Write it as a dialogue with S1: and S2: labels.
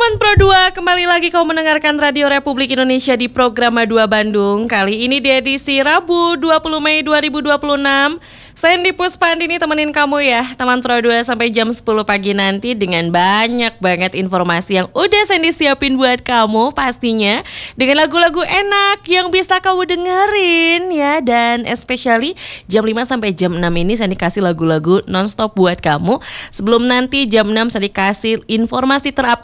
S1: Teman Pro 2, kembali lagi kau mendengarkan Radio Republik Indonesia di program A2 Bandung. Kali ini di edisi Rabu 20 Mei 2026. Saya Andi Puspandini temenin kamu ya, teman Pro 2 sampai jam 10 pagi nanti dengan banyak banget informasi yang udah Sandy siapin buat kamu pastinya. Dengan lagu-lagu enak yang bisa kamu dengerin ya. Dan especially jam 5 sampai jam 6 ini Sandy kasih lagu-lagu nonstop buat kamu. Sebelum nanti jam 6 Sandy kasih informasi terupdate